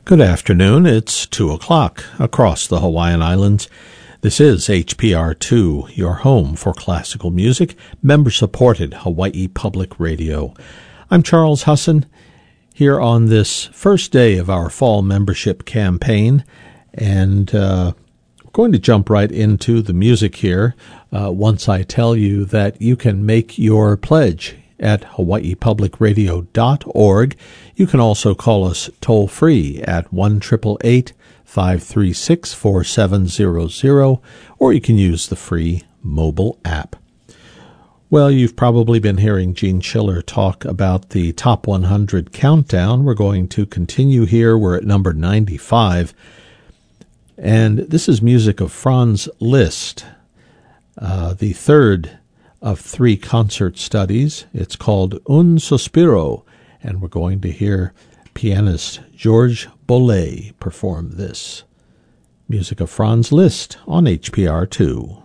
Good afternoon. It's 2 o'clock across the Hawaiian Islands. This is HPR2, your home for classical music, member-supported Hawaii Public Radio. I'm Charles Husson, here on this first day of our fall membership campaign, and we're going to jump right into the music here once I tell you that you can make your pledge at hawaiipublicradio.org. You can also call us toll-free at 1-888-536-4700, or you can use the free mobile app. Well, you've probably been hearing Gene Schiller talk about the Top 100 Countdown. We're going to continue here. We're at number 95. And this is music of Franz Liszt, the third of 3 concert studies. It's called Un Sospiro, and we're going to hear pianist George Bollée perform this. Music of Franz Liszt on HPR2.